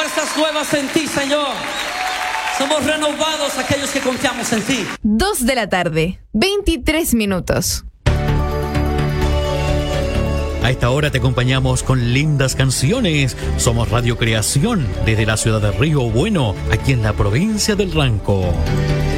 fuerzas nuevas en ti, Señor. Somos renovados aquellos que confiamos en ti. 2 de la tarde, 23 minutos. A esta hora te acompañamos con lindas canciones. Somos Radio Creación desde la ciudad de Río Bueno, aquí en la provincia del Ranco.